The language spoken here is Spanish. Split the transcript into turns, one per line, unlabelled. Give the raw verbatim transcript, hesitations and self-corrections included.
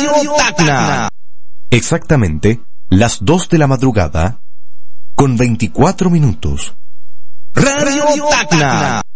Radio Tacna.
Exactamente las dos de la madrugada con veinticuatro minutos.
Radio Tacna.